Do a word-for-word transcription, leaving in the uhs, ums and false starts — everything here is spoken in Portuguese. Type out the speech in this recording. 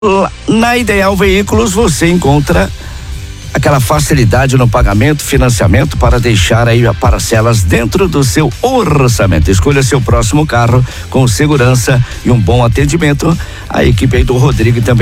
Na Ideal Veículos você encontra aquela facilidade no pagamento, financiamento para deixar aí as parcelas dentro do seu orçamento. Escolha seu próximo carro com segurança e um bom atendimento. A equipe aí do Rodrigo também